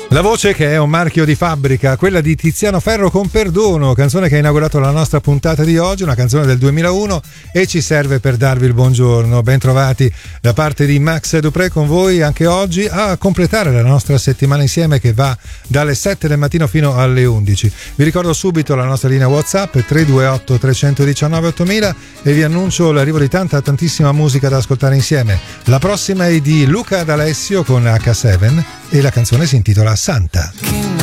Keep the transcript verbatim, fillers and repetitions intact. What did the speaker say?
La voce che è un marchio di fabbrica, quella di Tiziano Ferro con Perdono, canzone che ha inaugurato la nostra puntata di oggi, una canzone del duemilauno e ci serve per darvi il buongiorno. Ben trovati da parte di Max Dupré con voi anche oggi a completare la nostra settimana insieme che va dalle sette del mattino fino alle undici. Vi ricordo subito la nostra linea WhatsApp tre due otto tre uno nove ottomila e vi annuncio l'arrivo di tanta tantissima musica da ascoltare insieme. La prossima è di Luca D'Alessio con acca sette e la canzone si intitola Santa.